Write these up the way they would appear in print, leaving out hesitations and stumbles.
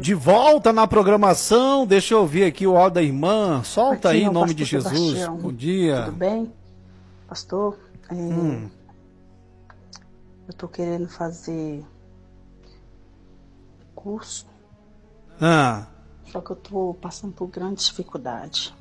De volta na programação, deixa eu ouvir aqui o áudio da irmã. Solta Aqui aí é em o nome de pastor Jesus. Sebastião. Bom dia. Tudo bem? Pastor, eu tô querendo fazer curso, Ah, só que eu tô passando por grande dificuldade.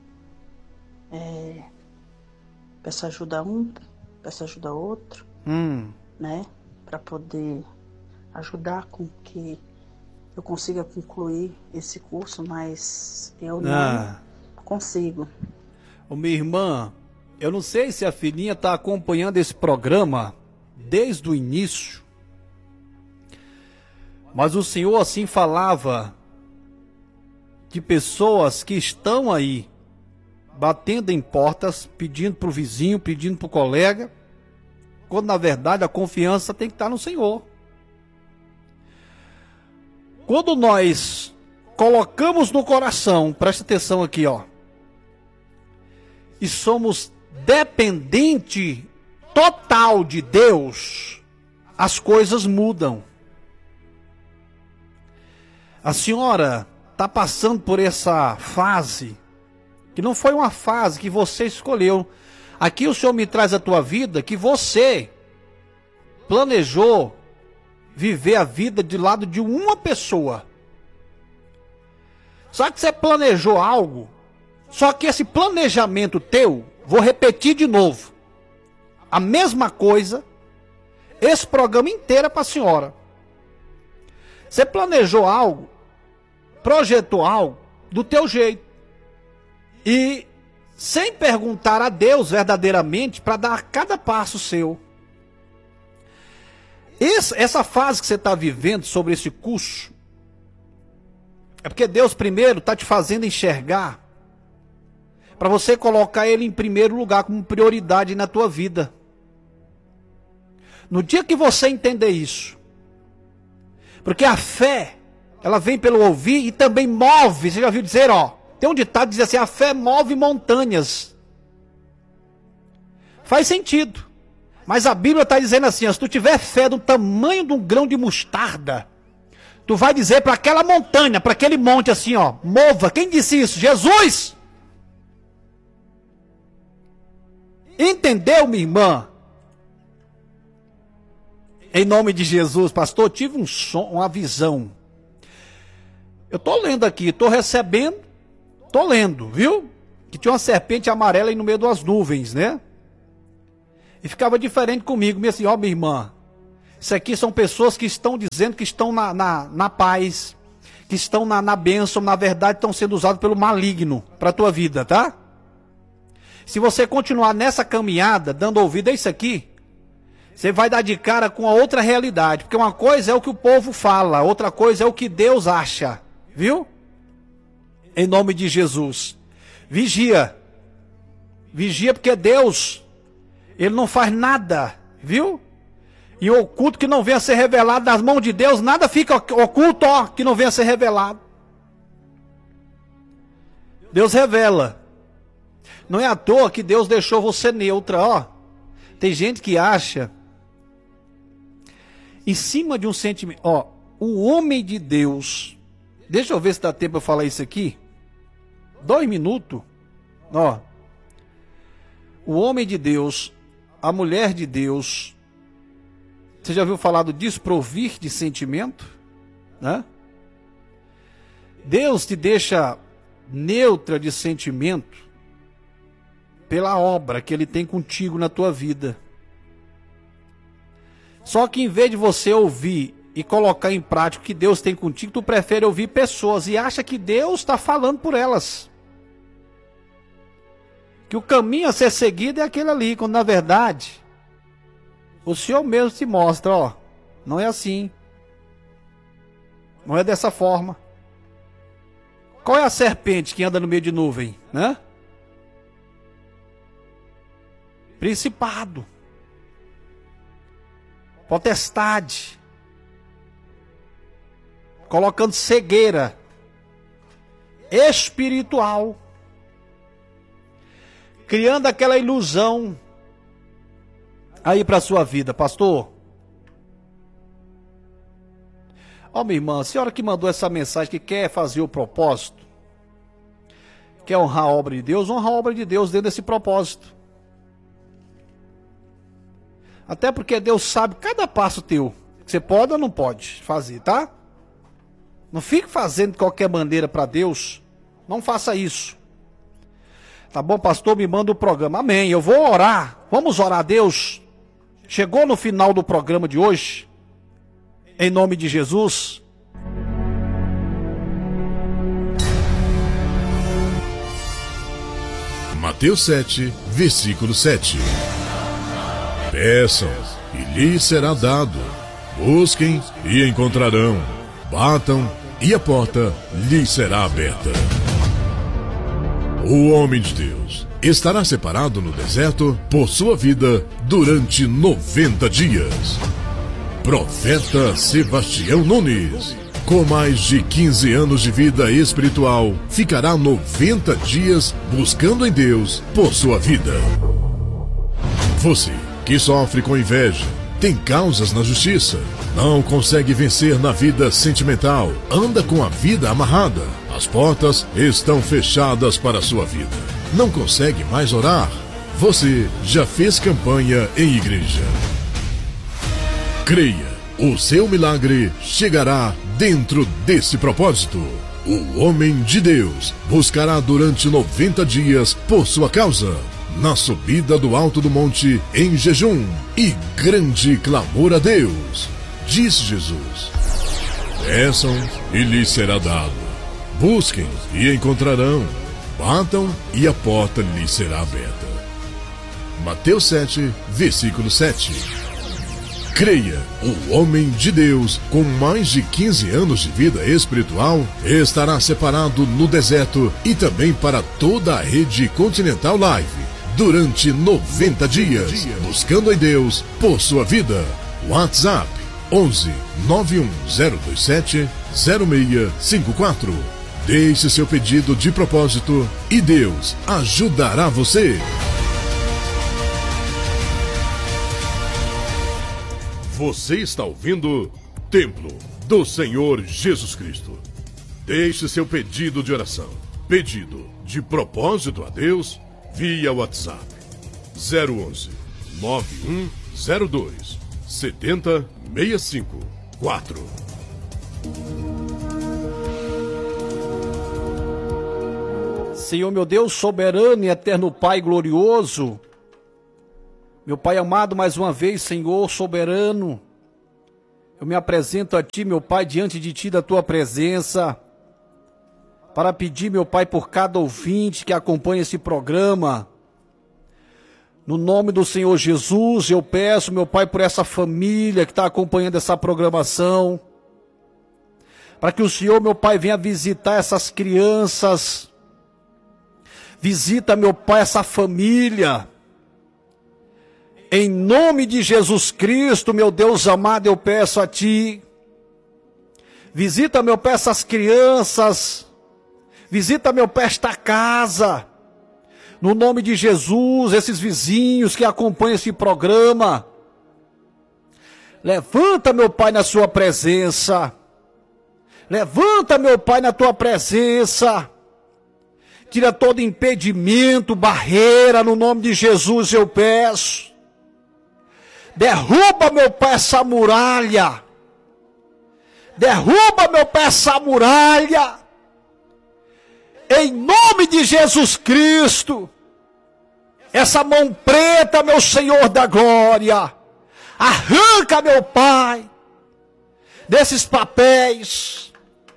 Peço ajuda a um, peço ajuda a outro, né? Para poder ajudar com que eu consiga concluir esse curso, mas eu não consigo. Ô, minha irmã, eu não sei se a filhinha está acompanhando esse programa desde o início, mas o Senhor assim falava de pessoas que estão aí batendo em portas, pedindo para o vizinho, pedindo para o colega, quando na verdade a confiança tem que estar no Senhor. Quando nós colocamos no coração, presta atenção aqui, ó, e somos dependente total de Deus, as coisas mudam. A senhora está passando por essa fase, que não foi uma fase que você escolheu. Aqui o Senhor me traz a tua vida, que você planejou viver a vida de lado de uma pessoa. Só que você planejou algo, só que esse planejamento teu, vou repetir de novo, a mesma coisa, esse programa inteiro é para a senhora. Você planejou algo, projetou algo do teu jeito, e sem perguntar a Deus verdadeiramente para dar cada passo seu. Essa fase que você está vivendo sobre esse curso, é porque Deus primeiro está te fazendo enxergar, para você colocar Ele em primeiro lugar, como prioridade na tua vida. No dia que você entender isso, porque a fé, ela vem pelo ouvir e também move, você já ouviu dizer, ó, tem um ditado que diz assim, a fé move montanhas. Faz sentido. Mas a Bíblia está dizendo assim, ó, se tu tiver fé do tamanho de um grão de mostarda, tu vai dizer para aquela montanha, para aquele monte assim, ó, mova. Quem disse isso? Jesus! Entendeu, minha irmã? Em nome de Jesus, pastor, tive um som, uma visão. Eu estou lendo aqui, estou recebendo, estou lendo, viu? Que tinha uma serpente amarela aí no meio das nuvens, né? E ficava diferente comigo, me assim, ó, minha irmã, isso aqui são pessoas que estão dizendo que estão na paz, que estão na bênção, na verdade estão sendo usados pelo maligno para a tua vida, tá? Se você continuar nessa caminhada, dando ouvido a isso aqui, você vai dar de cara com a outra realidade, porque uma coisa é o que o povo fala, outra coisa é o que Deus acha, viu? Em nome de Jesus, vigia, vigia porque Deus, Ele não faz nada, viu? E o oculto que não venha a ser revelado das mãos de Deus, nada fica oculto, ó, que não venha a ser revelado. Deus revela. Não é à toa que Deus deixou você neutra, ó. Tem gente que acha, em cima de um sentimento, ó, o homem de Deus, deixa eu ver se dá tempo para falar isso aqui, 2 minutos, ó. O homem de Deus, a mulher de Deus, você já ouviu falar do desprovir de sentimento? Né? Deus te deixa neutra de sentimento pela obra que Ele tem contigo na tua vida. Só que em vez de você ouvir e colocar em prática o que Deus tem contigo, tu prefere ouvir pessoas e acha que Deus está falando por elas. Que o caminho a ser seguido é aquele ali, quando na verdade o Senhor mesmo te mostra, ó, não é assim. Não é dessa forma. Qual é a serpente que anda no meio de nuvem, né? Principado. Potestade. Colocando cegueira espiritual. Criando aquela ilusão aí para a sua vida, pastor. Ó, minha irmã, a senhora que mandou essa mensagem que quer fazer o propósito, quer honrar a obra de Deus, honra a obra de Deus dentro desse propósito. Até porque Deus sabe cada passo teu, que você pode ou não pode fazer, tá? Não fique fazendo de qualquer maneira para Deus, não faça isso. Tá bom, pastor? Me manda o programa. Amém, eu vou orar. Vamos orar a Deus. Chegou no final do programa de hoje, em nome de Jesus. Mateus 7, versículo 7. Peçam, e lhes será dado. Busquem, e encontrarão. Batam, e a porta lhes será aberta. O homem de Deus estará separado no deserto por sua vida durante 90 dias. Profeta Sebastião Nunes, com mais de 15 anos de vida espiritual, ficará 90 dias buscando em Deus por sua vida. Você que sofre com inveja, tem causas na justiça, não consegue vencer na vida sentimental, anda com a vida amarrada, as portas estão fechadas para a sua vida, não consegue mais orar, você já fez campanha em igreja. Creia, o seu milagre chegará dentro desse propósito. O homem de Deus buscará durante 90 dias por sua causa, na subida do alto do monte, em jejum e grande clamor a Deus. Disse Jesus: peçam e lhes será dado. Busquem e encontrarão. Batam e a porta lhes será aberta. Mateus 7, versículo 7. Creia, o homem de Deus, com mais de 15 anos de vida espiritual, estará separado no deserto e também para toda a rede Continental Live durante 90 dias, buscando em Deus por sua vida. WhatsApp 11 91027 0654. Deixe seu pedido de propósito e Deus ajudará você. Você está ouvindo Templo do Senhor Jesus Cristo. Deixe seu pedido de oração, pedido de propósito a Deus via WhatsApp 011 9102 70654. Senhor meu Deus, soberano e eterno Pai glorioso, meu Pai amado, mais uma vez, Senhor soberano, eu me apresento a Ti, meu Pai, diante de Ti, da Tua presença, para pedir, meu Pai, por cada ouvinte que acompanha esse programa. No nome do Senhor Jesus, eu peço, meu Pai, por essa família que está acompanhando essa programação, para que o Senhor, meu Pai, venha visitar essas crianças, visita, meu Pai, essa família. Em nome de Jesus Cristo, meu Deus amado, eu peço a Ti, visita, meu Pai, essas crianças, visita, meu Pai, esta casa, no nome de Jesus, esses vizinhos que acompanham esse programa, levanta, meu Pai, na sua presença, levanta, meu Pai, na Tua presença, tira todo impedimento, barreira, no nome de Jesus eu peço. Derruba, meu Pai, essa muralha. Derruba, meu Pai, essa muralha. Em nome de Jesus Cristo. Essa mão preta, meu Senhor da glória. Arranca, meu Pai, desses papéis.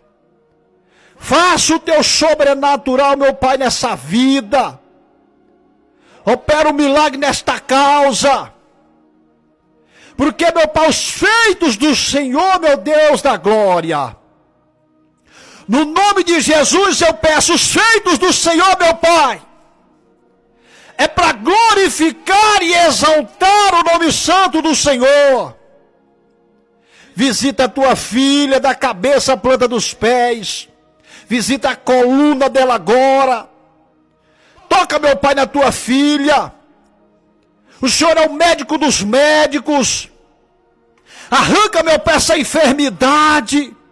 Faça o Teu sobrenatural, meu Pai, nessa vida. Opera um milagre nesta causa. Porque, meu Pai, os feitos do Senhor, meu Deus da glória. No nome de Jesus eu peço os feitos do Senhor, meu Pai. É para glorificar e exaltar o nome santo do Senhor. Visita a tua filha da cabeça à planta dos pés. Visita a coluna dela agora. Toca, meu Pai, na tua filha. O Senhor é o médico dos médicos. Arranca, meu Pai, essa enfermidade.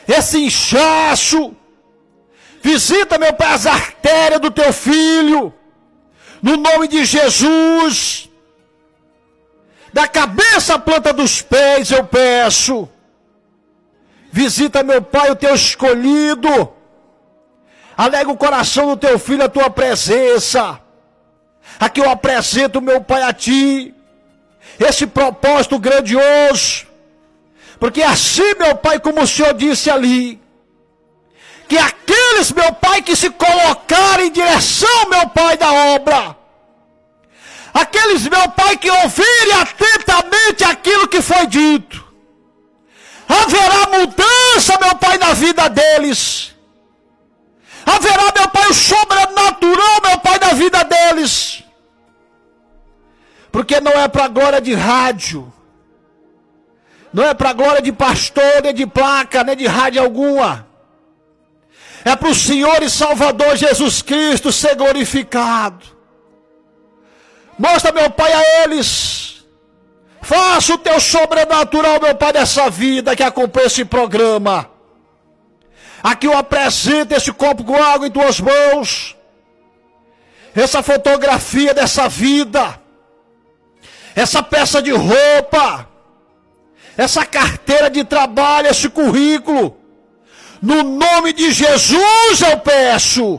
esse inchaço. Visita, meu Pai, as artérias do teu filho. No nome de Jesus. Da cabeça à planta dos pés eu peço. Visita, meu Pai, o teu escolhido. Alega o coração do teu filho a tua presença. Aqui eu apresento, meu Pai, a ti esse propósito grandioso. Porque assim, meu Pai, como o Senhor disse ali, que aqueles, meu Pai, que se colocarem em direção, meu Pai, da obra, aqueles, meu Pai, que ouvirem atentamente aquilo que foi dito, haverá mudança, meu Pai, na vida deles. Haverá, meu Pai, o sobrenatural, meu Pai, na vida deles. Porque não é para a glória de rádio, não é para a glória de pastor, nem de placa, nem de rádio alguma. É para o Senhor e Salvador Jesus Cristo ser glorificado. Mostra, meu Pai, a eles. Faça o teu sobrenatural, meu Pai, dessa vida que acompanha esse programa. Aqui eu apresento esse copo com água em tuas mãos. Essa fotografia dessa vida. Essa peça de roupa. Essa carteira de trabalho, esse currículo. No nome de Jesus eu peço.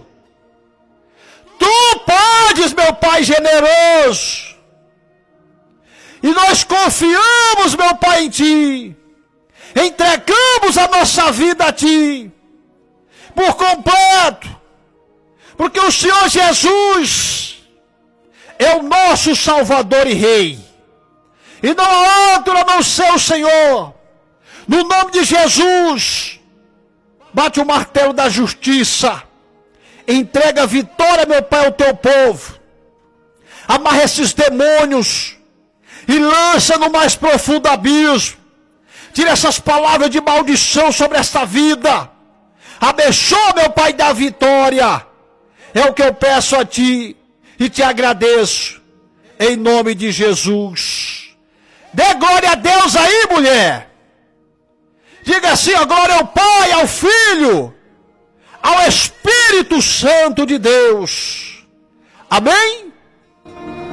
Tu podes, meu Pai generoso. E nós confiamos, meu Pai, em Ti. Entregamos a nossa vida a Ti. Por completo. Porque o Senhor Jesus é o nosso Salvador e Rei. E não há outro a não ser o Senhor. No nome de Jesus, bate o martelo da justiça. Entrega a vitória, meu Pai, ao teu povo. Amarra esses demônios e lança no mais profundo abismo. Tira essas palavras de maldição sobre esta vida. Abençoa, meu Pai, da vitória. É o que eu peço a Ti e Te agradeço. Em nome de Jesus. Dê glória a Deus aí, mulher. Diga assim, a glória ao Pai, ao Filho, ao Espírito Santo de Deus. Amém?